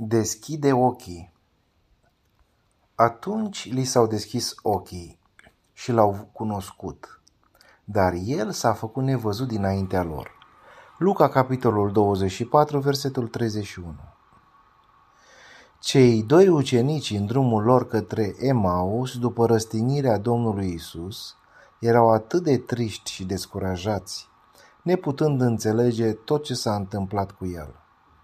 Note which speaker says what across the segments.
Speaker 1: Deschide ochii. Atunci li s-au deschis ochii și l-au cunoscut, dar el s-a făcut nevăzut dinaintea lor. Luca, capitolul 24, versetul 31. Cei doi ucenici în drumul lor către Emaus, după răstignirea Domnului Isus, erau atât de triști și descurajați, neputând înțelege tot ce s-a întâmplat cu el.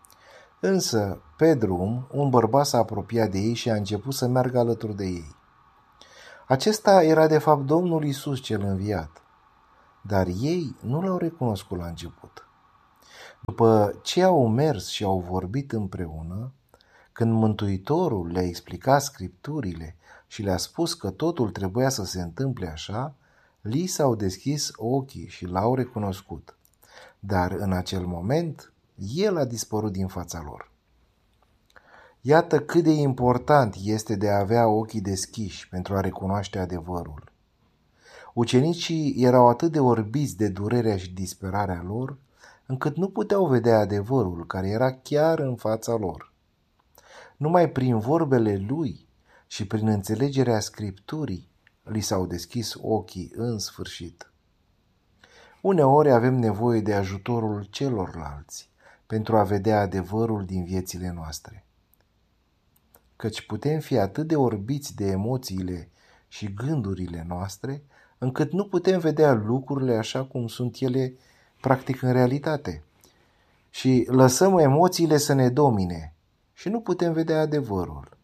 Speaker 1: Însă, pe drum, un bărbat s-a apropiat de ei și a început să meargă alături de ei. Acesta era de fapt Domnul Isus cel înviat, dar ei nu l-au recunoscut la început. După ce au mers și au vorbit împreună, când Mântuitorul le-a explicat Scripturile și le-a spus că totul trebuia să se întâmple așa, li s-au deschis ochii și l-au recunoscut. Dar în acel moment, el a dispărut din fața lor. Iată cât de important este de a avea ochii deschiși pentru a recunoaște adevărul. Ucenicii erau atât de orbiți de durerea și disperarea lor, încât nu puteau vedea adevărul care era chiar în fața lor. Numai prin vorbele lui și prin înțelegerea Scripturii li s-au deschis ochii în sfârșit. Uneori avem nevoie de ajutorul celorlalți pentru a vedea adevărul din viețile noastre. Căci putem fi atât de orbiți de emoțiile și gândurile noastre, încât nu putem vedea lucrurile așa cum sunt ele practic în realitate. Și lăsăm emoțiile să ne domine și nu putem vedea adevărul.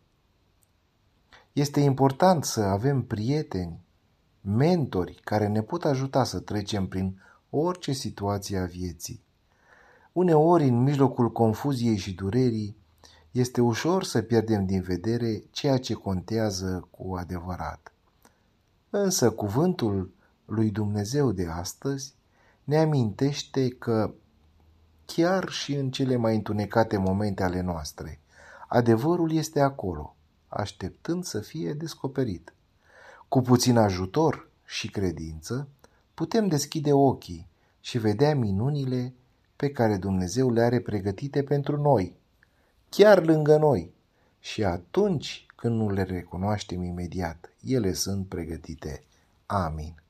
Speaker 1: Este important să avem prieteni, mentori care ne pot ajuta să trecem prin orice situație a vieții. Uneori, în mijlocul confuziei și durerii, este ușor să pierdem din vedere ceea ce contează cu adevărat. Însă cuvântul lui Dumnezeu de astăzi ne amintește că chiar și în cele mai întunecate momente ale noastre, adevărul este acolo, așteptând să fie descoperit. Cu puțin ajutor și credință, putem deschide ochii și vedea minunile pe care Dumnezeu le are pregătite pentru noi, chiar lângă noi, și atunci când nu le recunoaștem imediat, ele sunt pregătite. Amin.